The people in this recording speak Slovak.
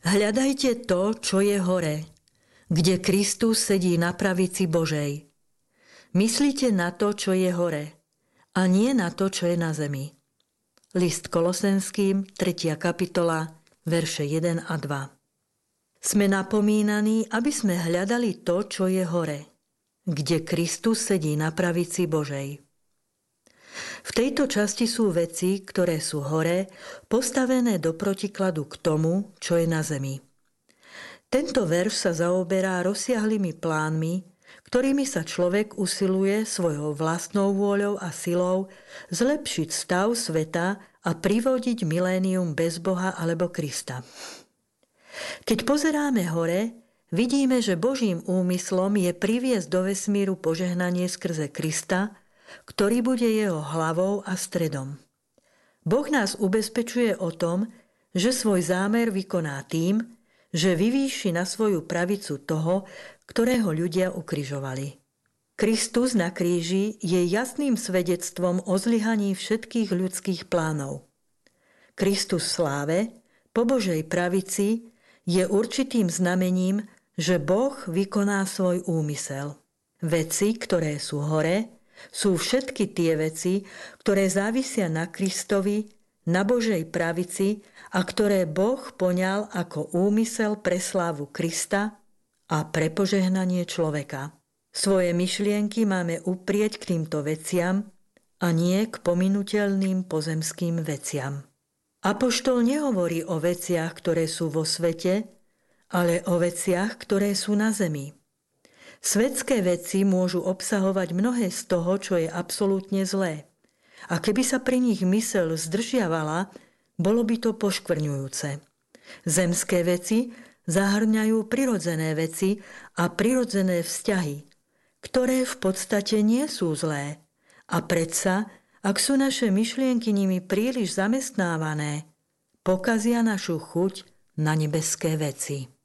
Hľadajte to, čo je hore, kde Kristus sedí na pravici Božej. Myslíte na to, čo je hore, a nie na to, čo je na zemi. List Kolosenským, 3. kapitola, verše 1 a 2. Sme napomínaní, aby sme hľadali to, čo je hore, kde Kristus sedí na pravici Božej. V tejto časti sú veci, ktoré sú hore, postavené do protikladu k tomu, čo je na zemi. Tento verš sa zaoberá rozsiahlými plánmi, ktorými sa človek usiluje svojou vlastnou vôľou a silou zlepšiť stav sveta a privodiť milénium bez Boha alebo Krista. Keď pozeráme hore, vidíme, že Božím úmyslom je priviesť do vesmíru požehnanie skrze Krista, ktorý bude jeho hlavou a stredom. Boh nás ubezpečuje o tom, že svoj zámer vykoná tým, že vyvýši na svoju pravicu toho, ktorého ľudia ukrižovali. Kristus na kríži je jasným svedectvom o zlyhaní všetkých ľudských plánov. Kristus v sláve, po Božej pravici, je určitým znamením, že Boh vykoná svoj úmysel. Veci, ktoré sú hore, sú všetky tie veci, ktoré závisia na Kristovi, na Božej pravici a ktoré Boh poňal ako úmysel pre slávu Krista a pre požehnanie človeka. Svoje myšlienky máme uprieť k týmto veciam a nie k pominuteľným pozemským veciam. Apoštol nehovorí o veciach, ktoré sú vo svete, ale o veciach, ktoré sú na zemi. Svetské veci môžu obsahovať mnohé z toho, čo je absolútne zlé. A keby sa pri nich myseľ zdržiavala, bolo by to poškvrňujúce. Zemské veci zahŕňajú prirodzené veci a prirodzené vzťahy, ktoré v podstate nie sú zlé. A predsa, ak sú naše myšlienky nimi príliš zamestnávané, pokazia našu chuť na nebeské veci.